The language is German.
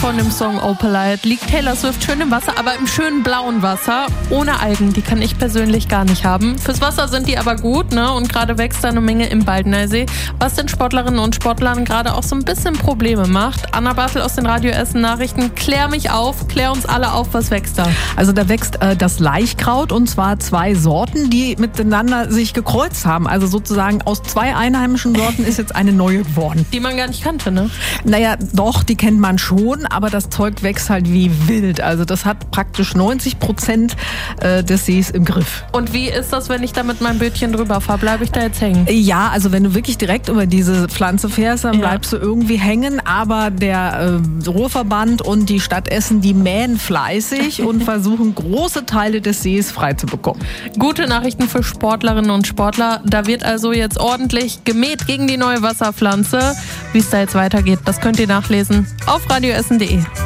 von dem Song Opalite liegt Taylor Swift schön im Wasser, aber im schönen blauen Wasser, ohne Algen. Die kann ich persönlich gar nicht haben. Fürs Wasser sind die aber gut, ne? Und gerade wächst da eine Menge im Baldnersee, was den Sportlerinnen und Sportlern gerade auch so ein bisschen Probleme macht. Anna Bartel aus den Radio Essen Nachrichten, klär uns alle auf, was wächst da? Also da wächst das Laichkraut, und zwar 2 Sorten, die miteinander sich gekreuzt haben. Also sozusagen aus 2 einheimischen Sorten ist jetzt eine neue geworden. Die man gar nicht kannte, ne? Naja, doch, die kennt man schon, aber das Zeug wächst halt wie wild. Also das hat praktisch 90% des Sees im Griff. Und wie ist das, wenn ich da mit meinem Bötchen drüber fahre? Bleibe ich da jetzt hängen? Ja, also wenn du wirklich direkt über diese Pflanze fährst, dann bleibst du irgendwie hängen. Aber der Ruhrverband und die Stadt Essen, die mähen fleißig und versuchen, große Teile des Sees frei zu bekommen. Gute Nachrichten für Sportlerinnen und Sportler. Da wird also jetzt ordentlich gemäht gegen die neue Wasserpflanze. Wie es da jetzt weitergeht, das könnt ihr nachlesen auf radioessen.de.